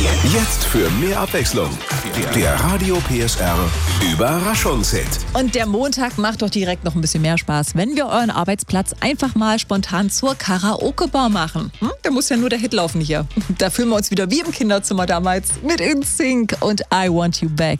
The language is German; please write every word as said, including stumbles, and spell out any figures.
Jetzt für mehr Abwechslung. Der Radio P S R Überraschungshit. Und der Montag macht doch direkt noch ein bisschen mehr Spaß, wenn wir euren Arbeitsplatz einfach mal spontan zur Karaoke-Bar machen. Hm? Da muss ja nur der Hit laufen hier. Da fühlen wir uns wieder wie im Kinderzimmer damals mit In Sync und I Want You Back.